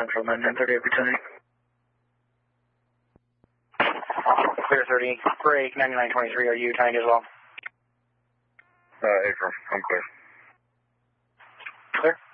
Central 9930 opportunity. Clear 30. Break 9923. Are you tying as well? April. I'm clear. Clear.